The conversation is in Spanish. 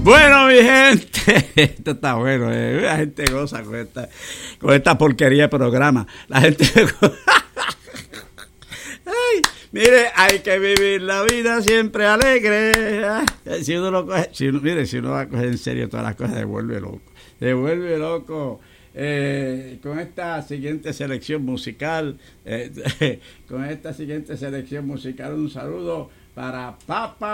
Bueno, mi gente, esto está bueno, la gente goza con esta porquería de programa. La gente... Ay, mire, hay que vivir la vida siempre alegre. Si uno lo coge, si uno va a coger en serio todas las cosas, devuelve loco. Devuelve loco. Con esta siguiente selección musical, un saludo para Papa